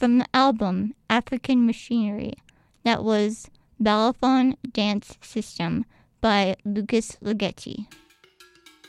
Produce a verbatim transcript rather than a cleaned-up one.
from the album African Machinery. That was Balafon Dance System by Lucas Ligeti.